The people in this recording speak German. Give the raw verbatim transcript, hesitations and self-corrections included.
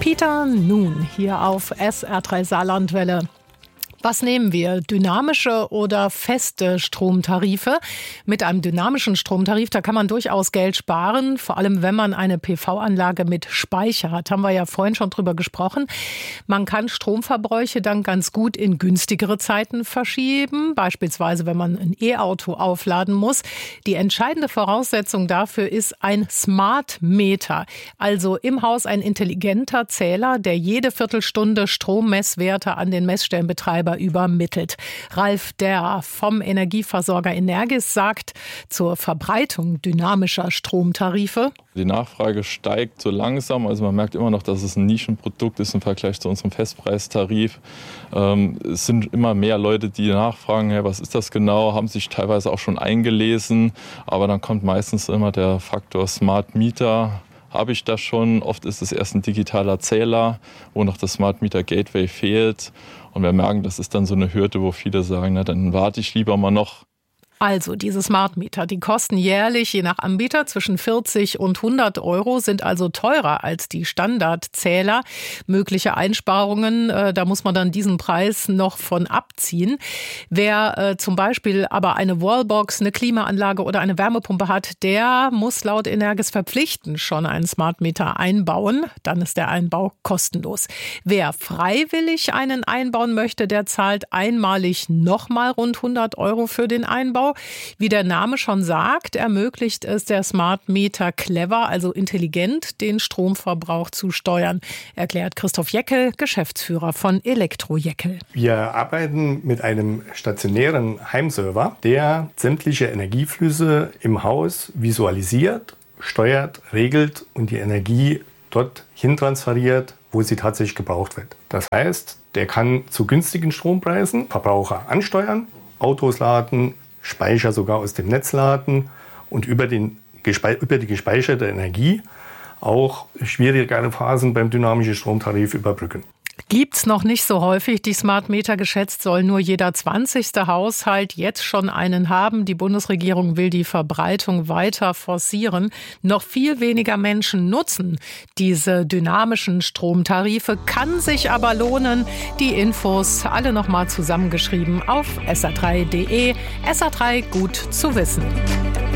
Peter Nun hier auf S R drei Saarlandwelle. Was nehmen wir? Dynamische oder feste Stromtarife? Mit einem dynamischen Stromtarif, da kann man durchaus Geld sparen, vor allem wenn man eine P V-Anlage mit Speicher hat. Haben wir ja vorhin schon drüber gesprochen. Man kann Stromverbräuche dann ganz gut in günstigere Zeiten verschieben, beispielsweise wenn man ein E-Auto aufladen muss. Die entscheidende Voraussetzung dafür ist ein Smart Meter, also im Haus ein intelligenter Zähler, der jede Viertelstunde Strommesswerte an den Messstellenbetreiber übermittelt. Ralf Derr vom Energieversorger Energis sagt zur Verbreitung dynamischer Stromtarife: Die Nachfrage steigt so langsam. Also man merkt immer noch, dass es ein Nischenprodukt ist im Vergleich zu unserem Festpreistarif. Ähm, es sind immer mehr Leute, die nachfragen, hey, was ist das genau, haben sich teilweise auch schon eingelesen. Aber dann kommt meistens immer der Faktor Smart Meter. Habe ich das schon? Oft ist es erst ein digitaler Zähler, wo noch das Smart Meter Gateway fehlt. Und wir merken, das ist dann so eine Hürde, wo viele sagen, na, dann warte ich lieber mal noch. Also diese Smart Meter, die kosten jährlich je nach Anbieter zwischen vierzig und hundert Euro, sind also teurer als die Standardzähler. Mögliche Einsparungen, äh, da muss man dann diesen Preis noch von abziehen. Wer äh, zum Beispiel aber eine Wallbox, eine Klimaanlage oder eine Wärmepumpe hat, der muss laut Energis verpflichtend schon einen Smart Meter einbauen. Dann ist der Einbau kostenlos. Wer freiwillig einen einbauen möchte, der zahlt einmalig nochmal rund hundert Euro für den Einbau. Wie der Name schon sagt, ermöglicht es der Smart Meter clever, also intelligent, den Stromverbrauch zu steuern, erklärt Christoph Jeckel, Geschäftsführer von Elektro Jeckel. Wir arbeiten mit einem stationären Heimserver, der sämtliche Energieflüsse im Haus visualisiert, steuert, regelt und die Energie dorthin transferiert, wo sie tatsächlich gebraucht wird. Das heißt, der kann zu günstigen Strompreisen Verbraucher ansteuern, Autos laden, Speicher sogar aus dem Netz laden und über, den, über die gespeicherte Energie auch schwierigere Phasen beim dynamischen Stromtarif überbrücken. Gibt's noch nicht so häufig. Die Smart Meter, geschätzt, soll nur jeder zwanzigste Haushalt jetzt schon einen haben. Die Bundesregierung will die Verbreitung weiter forcieren. Noch viel weniger Menschen nutzen diese dynamischen Stromtarife, kann sich aber lohnen. Die Infos alle nochmal zusammengeschrieben auf S R drei punkt de. S R drei, gut zu wissen.